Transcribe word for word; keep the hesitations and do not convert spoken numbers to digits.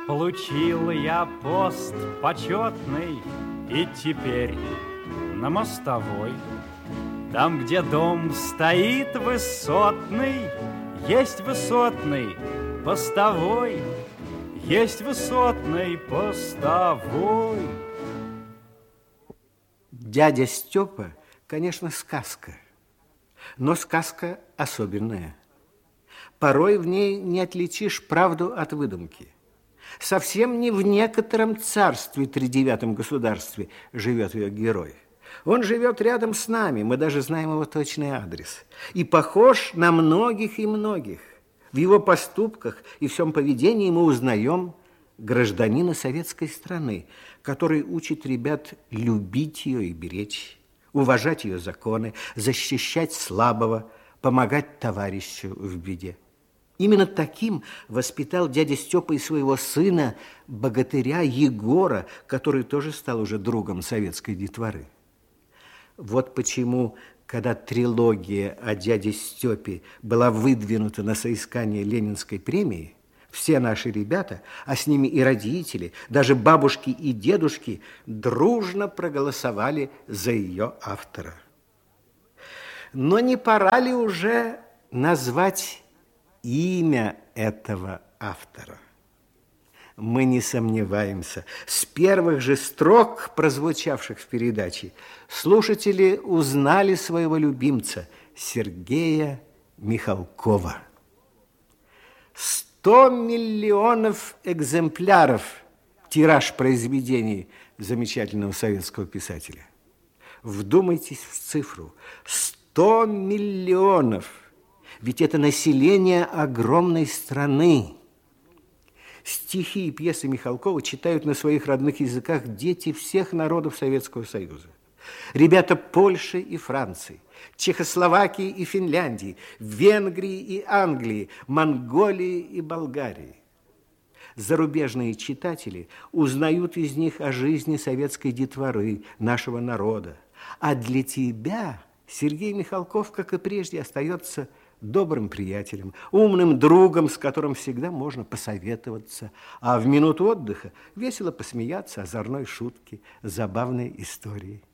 Получил я пост почетный, и теперь на мостовой, там, где дом стоит высотный, есть высотный постовой, есть высотный постовой. Дядя Степа, конечно, сказка, но сказка особенная. Порой в ней не отличишь правду от выдумки. Совсем не в некотором царстве, тридевятом государстве, живет ее герой. Он живет рядом с нами, мы даже знаем его точный адрес. И похож на многих и многих. В его поступках и всем поведении мы узнаем гражданина советской страны, который учит ребят любить ее и беречь, уважать ее законы, защищать слабого, помогать товарищу в беде. Именно таким воспитал дядя Степа и своего сына, богатыря Егора, который тоже стал уже другом советской детворы. Вот почему, когда трилогия о дяде Степе была выдвинута на соискание Ленинской премии, все наши ребята, а с ними и родители, даже бабушки и дедушки, дружно проголосовали за ее автора. Но не пора ли уже назвать имя этого автора? Мы не сомневаемся. С первых же строк, прозвучавших в передаче, слушатели узнали своего любимца Сергея Михалкова. Сто миллионов экземпляров тираж произведений замечательного советского писателя. Вдумайтесь в цифру. Сто миллионов. Ведь это население огромной страны. Стихи и пьесы Михалкова читают на своих родных языках дети всех народов Советского Союза. Ребята Польши и Франции, Чехословакии и Финляндии, Венгрии и Англии, Монголии и Болгарии. Зарубежные читатели узнают из них о жизни советской детворы, нашего народа. А для тебя Сергей Михалков, как и прежде, остается добрым приятелем, умным другом, с которым всегда можно посоветоваться, а в минуту отдыха весело посмеяться озорной шутки, забавной истории.